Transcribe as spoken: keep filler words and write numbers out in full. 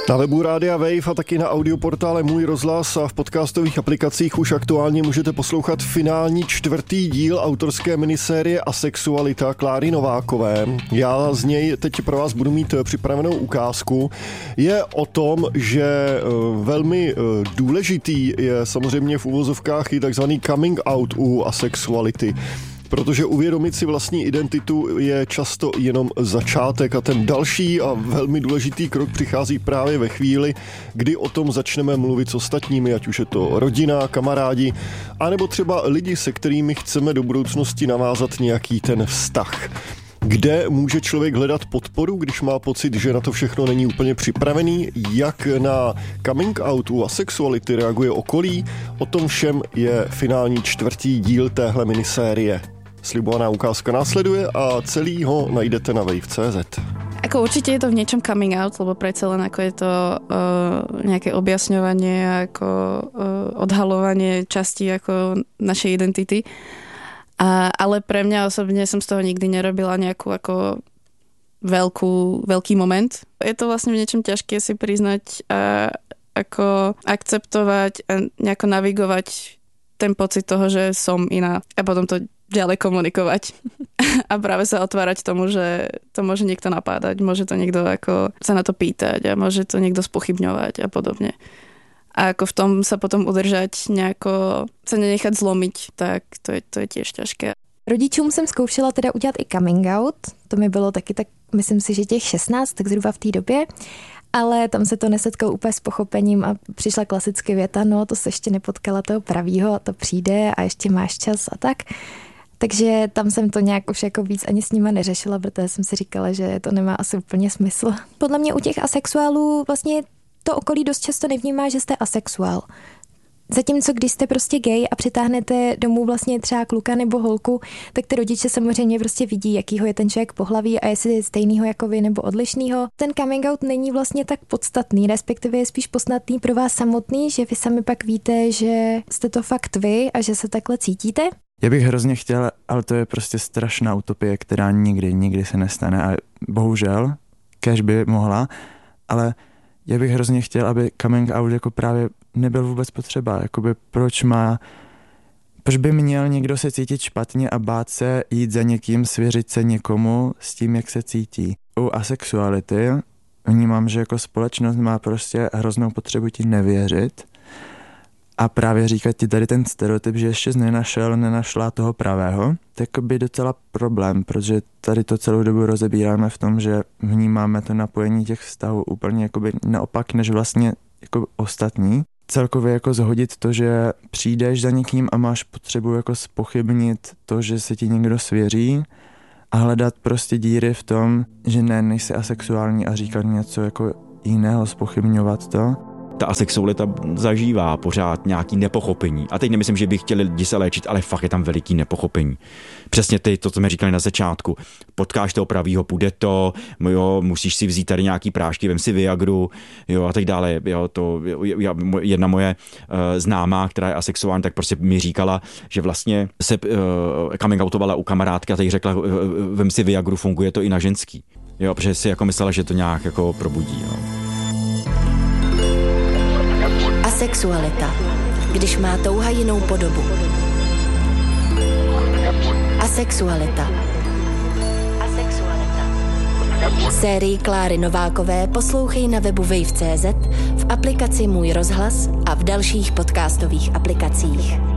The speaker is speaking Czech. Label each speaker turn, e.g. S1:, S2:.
S1: Na webu Rádia Wave a taky na audioportále Můj rozhlas a v podcastových aplikacích už aktuálně můžete poslouchat finální čtvrtý díl autorské minisérie Asexualita Kláry Novákové. Já z něj teď pro vás budu mít připravenou ukázku. Je o tom, že velmi důležitý je samozřejmě v uvozovkách i takzvaný coming out u asexuality. Protože uvědomit si vlastní identitu je často jenom začátek a ten další a velmi důležitý krok přichází právě ve chvíli, kdy o tom začneme mluvit s ostatními, ať už je to rodina, kamarádi, anebo třeba lidi, se kterými chceme do budoucnosti navázat nějaký ten vztah. Kde může člověk hledat podporu, když má pocit, že na to všechno není úplně připravený? Jak na coming out u asexuality reaguje okolí? O tom všem je finální čtvrtý díl téhle minisérie. Slibovaná ukázka následuje a celý ho najdete na wave tečka cé zet.
S2: Ako určite je to v niečom coming out, lebo predsa len ako je to uh, nejaké objasňovanie, ako uh, odhalovanie časti ako našej identity. A, ale pre mňa osobne som z toho nikdy nerobila nejakú ako veľkú, veľký moment. Je to vlastne v niečom ťažké si priznať a ako akceptovať a nejako navigovať ten pocit toho, že som iná a potom to ďalej komunikovať. A práve sa otvárať tomu, že to môže niekto napádať, môže to niekto ako sa na to pýtať a môže to niekto spochybňovať a podobne. A ako v tom sa potom udržať, nejako sa nenechať zlomiť, tak to je, to je tiež ťažké.
S3: Rodičům jsem zkoušela teda udělat i coming out, to mi bylo taky tak, myslím si, že těch šestnáct, tak zhruba v té době, ale tam se to nesetkalo úplně s pochopením a přišla klasicky věta, no to se ještě nepotkala toho pravýho a to přijde a ještě máš čas a tak. Takže tam jsem to nějak už jako víc ani s nima neřešila, protože jsem si říkala, že to nemá asi úplně smysl. Podle mě u těch asexuálů vlastně to okolí dost často nevnímá, že jste asexuál. Zatímco když jste prostě gay a přitáhnete domů vlastně třeba kluka nebo holku, tak ty rodiče samozřejmě prostě vidí, jakýho je ten člověk pohlaví a jestli je stejnýho jako vy nebo odlišnýho. Ten coming out není vlastně tak podstatný, respektive je spíš podstatný pro vás samotný, že vy sami pak víte, že jste to fakt vy a že se takhle cítíte.
S4: Já bych hrozně chtěl, ale to je prostě strašná utopie, která nikdy, nikdy se nestane a bohužel, kéž by mohla, ale já bych hrozně chtěl, aby coming out jako právě nebyl vůbec potřeba. Jakoby proč má, proč by měl někdo se cítit špatně a bát se jít za někým, svěřit se někomu s tím, jak se cítí. U asexuality vnímám, že jako společnost má prostě hroznou potřebu ti nevěřit a právě říkat ti tady ten stereotyp, že ještě jsi nenašel, nenašla toho pravého, tak by docela problém, protože tady to celou dobu rozebíráme v tom, že vnímáme to napojení těch vztahů úplně jakoby naopak, než vlastně jako ostatní. Celkově jako zhodit to, že přijdeš za někým a máš potřebu jako zpochybnit to, že se ti někdo svěří a hledat prostě díry v tom, že ne, nejsi asexuální a říkat něco jako jiného, zpochybňovat to.
S5: Ta asexualita zažívá pořád nějaký nepochopení. A teď nemyslím, že by chtěli lidi se léčit, ale fakt je tam veliký nepochopení. Přesně ty, to, co jsme říkali na začátku. Potkáš toho pravýho, půjde to, jo, musíš si vzít tady nějaký prášky, vem si Viagru, jo, a tak dále. Jo, to, jedna moje uh, známá, která je asexuální, tak prostě mi říkala, že vlastně se uh, coming outovala u kamarádky a teď řekla, uh, vem si Viagru, funguje to i na ženský. Jo, protože si jako myslela, že to nějak jako probudí. Jo.
S6: Asexualita, když má touha jinou podobu. Asexualita. Asexualita. Sérii Kláry Novákové poslouchej na webu wave tečka cé zet, v aplikaci Můj rozhlas a v dalších podcastových aplikacích.